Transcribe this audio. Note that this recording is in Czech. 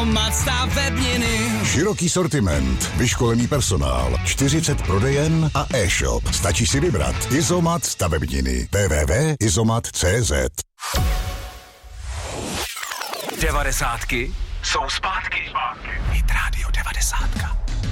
Izomat stavebniny. Široký sortiment, vyškolený personál, 40 prodejen a e-shop. Stačí si vybrat. Izomat stavebniny. www.izomat.cz. 90 jsou zpátky. Hit Radio 90.